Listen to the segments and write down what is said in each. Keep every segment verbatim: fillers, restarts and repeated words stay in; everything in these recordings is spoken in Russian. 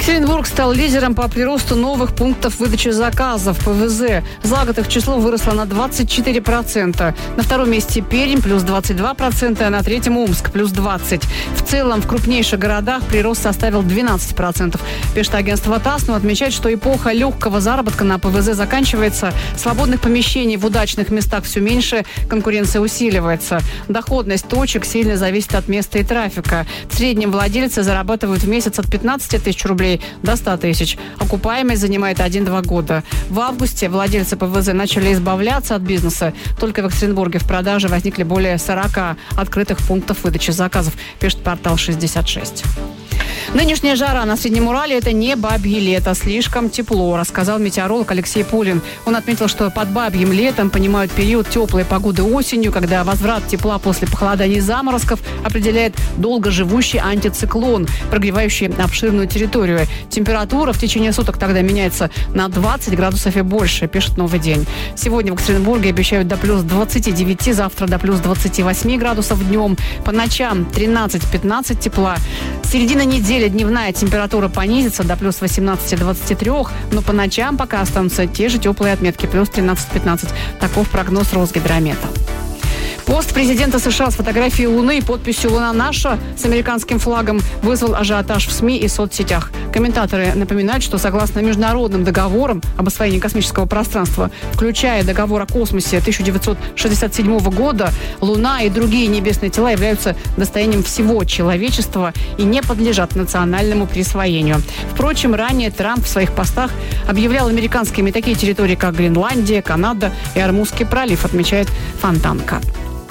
Екатеринбург стал лидером по приросту новых пунктов выдачи заказов ПВЗ. За год их число выросло на двадцать четыре процента. На втором месте Пермь плюс двадцать два процента, а на третьем Омск плюс двадцать процентов. В целом в крупнейших городах прирост составил двенадцать процентов. Пишет агентство ТАСС, но отмечает, что эпоха легкого заработка на ПВЗ заканчивается. Свободных помещений в удачных местах все меньше, конкуренция усиливается. Доходность точек сильно зависит от места и трафика. В среднем владельцы зарабатывают в месяц от пятнадцати тысяч рублей до ста тысяч. Окупаемость занимает один-два года. В августе владельцы ПВЗ начали избавляться от бизнеса. Только в Екатеринбурге в продаже возникли более сорока открытых пунктов выдачи заказов, пишет портал шестьдесят шесть. Нынешняя жара на Среднем Урале – это не бабье лето, слишком тепло, рассказал метеоролог Алексей Пулин. Он отметил, что под бабьим летом понимают период теплой погоды осенью, когда возврат тепла после похолоданий и заморозков определяет долгоживущий антициклон, прогревающий обширную территорию. Температура в течение суток тогда меняется на двадцать градусов и больше, пишет «Новый день». Сегодня в Екатеринбурге обещают до плюс двадцати девяти, завтра до плюс двадцати восьми градусов днем, по ночам тринадцать-пятнадцать тепла. Середина недели дневная температура понизится до плюс восемнадцати-двадцати трёх, но по ночам пока останутся те же теплые отметки, плюс тринадцать-пятнадцать. Таков прогноз Росгидромета. Пост президента США с фотографией Луны и подписью «Луна наша» с американским флагом вызвал ажиотаж в СМИ и соцсетях. Комментаторы напоминают, что согласно международным договорам об освоении космического пространства, включая договор о космосе тысяча девятьсот шестьдесят седьмого года, Луна и другие небесные тела являются достоянием всего человечества и не подлежат национальному присвоению. Впрочем, ранее Трамп в своих постах объявлял американскими такие территории, как Гренландия, Канада и Ормузский пролив, отмечает Фонтанка.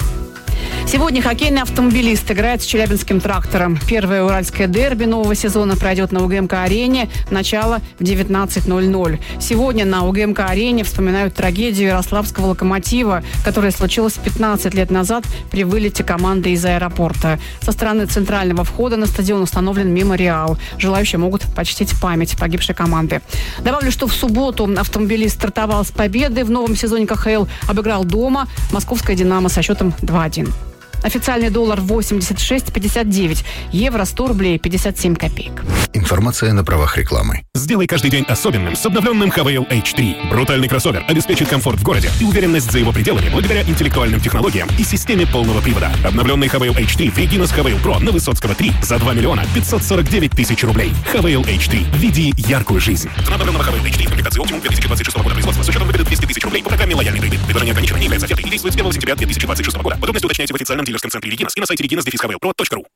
Сегодня хоккейный автомобилист играет с Челябинским трактором. Первое уральское дерби нового сезона пройдет на УГМК-арене. Начало в девятнадцать ноль-ноль. Сегодня на УГМК-арене вспоминают трагедию ярославского «Локомотива», которая случилась пятнадцать лет назад при вылете команды из аэропорта. Со стороны центрального входа на стадион установлен мемориал. Желающие могут почтить память погибшей команды. Добавлю, что в субботу автомобилист стартовал с победой в новом сезоне ка ха эл, обыграл дома московское «Динамо» со счетом два-один. Официальный доллар восемьдесят шесть пятьдесят девять, евро сто рублей пятьдесят семь копеек. Информация на правах рекламы. Сделай каждый день особенным с обновленным ха вэ эл эйч три. Брутальный кроссовер обеспечит комфорт в городе и уверенность за его пределами благодаря интеллектуальным технологиям и системе полного привода. Обновленный ха вэ эл эйч три в Регинас ха вэ эл Pro на Высоцкого три за два миллиона пятьсот сорок девять тысяч рублей. ха вэ эл эйч три. Веди яркую жизнь. Цена обновленного ха вэ эл эйч три в комплектации Optimum две тысячи двадцать шестого года производства с учетом выгоды двести тысяч рублей по программе «Лояльный кредит». Выбрание ограничено, не является офертой и действует с первого сентября две тысячи двадцать шестого года. Подробности уточняйте в официальном дилерском центре Регинас и на сайте регинас ха вэ эл про точка ру.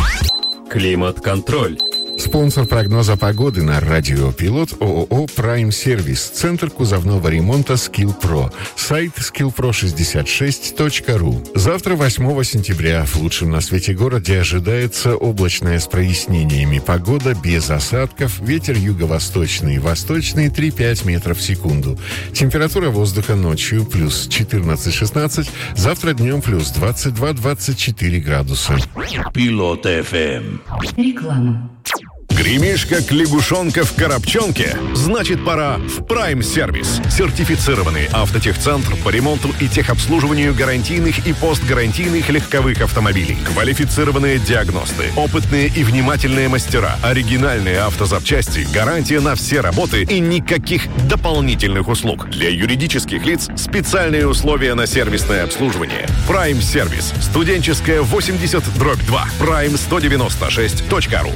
Климат-контроль. Спонсор прогноза погоды на радио «Пилот» ООО «Прайм Сервис», Центр кузовного ремонта «Скилл Про», сайт скилл про шестьдесят шесть точка ру. Завтра, восьмого сентября, в лучшем на свете городе ожидается облачная с прояснениями погода, без осадков, ветер юго-восточный, восточный три-пять метров в секунду. Температура воздуха ночью плюс четырнадцать-шестнадцать, завтра днем плюс двадцать два-двадцать четыре градуса. Пилот эф эм. Реклама. Гремишь, как лягушонка в коробчонке? Значит, пора в Prime Сервис. Сертифицированный автотехцентр по ремонту и техобслуживанию гарантийных и постгарантийных легковых автомобилей. Квалифицированные диагносты, опытные и внимательные мастера, оригинальные автозапчасти, гарантия на все работы и никаких дополнительных услуг. Для юридических лиц специальные условия на сервисное обслуживание. Prime Сервис. Студенческая восемьдесят дробь два. прайм сто девяносто шесть точка ру.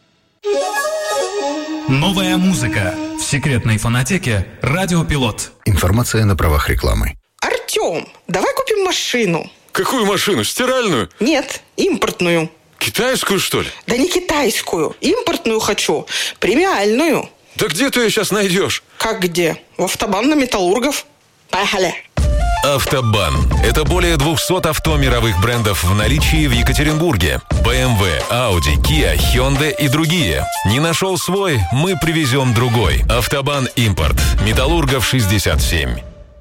Новая музыка в секретной фонотеке «Радио Пилот». Информация на правах рекламы. Артем, давай купим машину. Какую машину? Стиральную? Нет, импортную. Китайскую, что ли? Да не китайскую. Импортную хочу. Премиальную. Да где ты ее сейчас найдешь? Как где? В автобан на Металлургов. Поехали. Автобан. Это более двухсот авто мировых брендов в наличии в Екатеринбурге. бэ эм вэ, Audi, Kia, Hyundai и другие. Не нашел свой? Мы привезем другой. Автобан Импорт. Металлургов шестьдесят семь.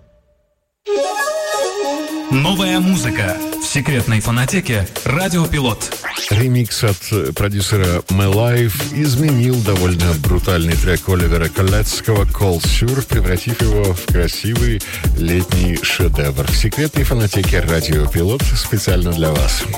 Новая музыка в секретной фонотеке «Радио Пилот». Ремикс от продюсера Мэлайв изменил довольно брутальный трек Оливера Колецкого «Call Sur», превратив его в красивый летний шедевр. В секретной фонотеке «Радио Пилот» специально для вас.